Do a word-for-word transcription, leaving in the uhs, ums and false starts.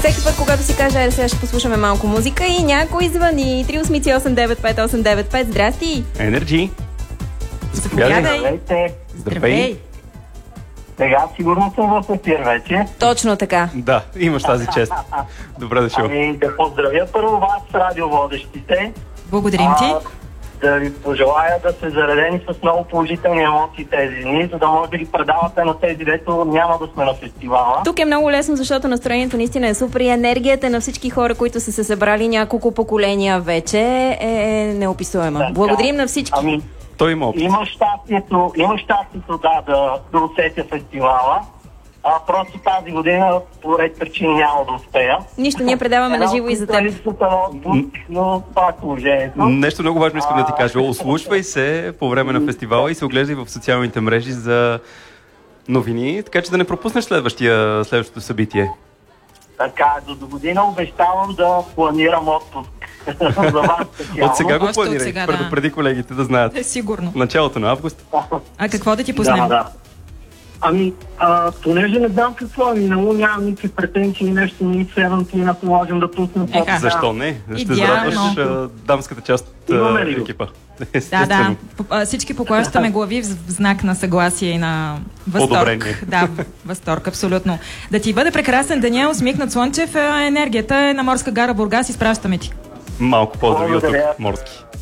Всеки път, когато си каже, айде сега ще послушаме малко музика и някой звъни. три осем осем девет пет осем девет пет. Здрасти! Енерджи! Заповядай! Здравейте! Здравей! Сега сигурно съм в ефир вече. Точно така. Да, имаш тази чест. Добре дошъл. Ами да поздравя първо вас, радиоводещите. Благодарим ти. А, да ви пожелая да се заредени с много положителни емоции тези дни, за да може да ги предавате на тези, дето няма да сме на фестивала. Тук е много лесно, защото настроението наистина е супер и енергията на всички хора, които са се събрали няколко поколения вече е неописуема. Да, Благодарим на всички. Ами, Той има опит. има щастието, има щастието да, да, да усетя фестивала. А, просто тази година по ред причини няма да успея. Нищо, ние предаваме на живо и за теб. Но това е положението. Нещо много важно искам да ти кажа. Ослушвай се по време на фестивала и се оглеждай в социалните мрежи за новини, така че да не пропуснеш следващия, следващото събитие. Така, до, до година обещавам да планирам отпуск. За вас специално. От сега го Още от планирай, сега, да. предупреди колегите да знаят. Е, сигурно. Началото на август. А какво да ти пуснем? Да, да. Ами, а, понеже не знам какво е минало, нямам никакви претенции, нещо ни Севентина можем да пуснем. Еха. Защо не? Ще Идеално. зарадваш а, дамската част от Имаме ли а, го? екипа. Да, Естествено. да. П- а, Всички поклащаме глави в в знак на съгласие и на възторг. Одобрение. Да, възторг, абсолютно. Да ти бъде прекрасен деня, усмихнат Слънчев. а, Енергията е на Морска гара Бургас. Изпращаме ти. Малко поздрави от тук, Благодаря. морски.